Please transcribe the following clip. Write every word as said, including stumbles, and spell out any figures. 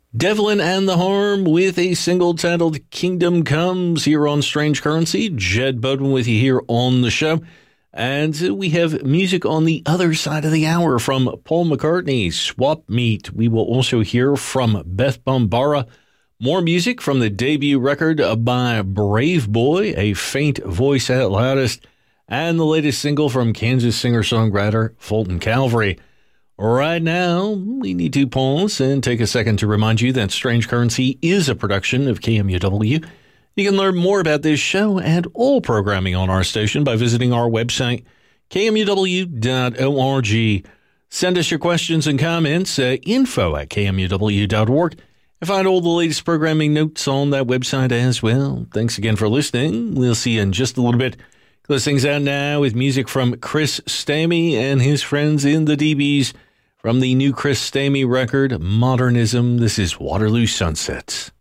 Devlin and the Harm with a single titled Kingdom Comes here on Strange Currency. Jed Bodwin with you here on the show. And we have music on the other side of the hour from Paul McCartney, Swap Meet. We will also hear from Beth Bombara. More music from the debut record by Brave Boy, A Faint Voice at Loudest, and the latest single from Kansas singer-songwriter Fulton Calvary. Right now, we need to pause and take a second to remind you that Strange Currency is a production of K M U W. You can learn more about this show and all programming on our station by visiting our website, K M U W dot org. Send us your questions and comments at info at K M U W dot org. And find all the latest programming notes on that website as well. Thanks again for listening. We'll see you in just a little bit. Close things out now with music from Chris Stamey and his friends in the D Bs. From the new Chris Stamey record, Modernism, this is Waterloo Sunsets.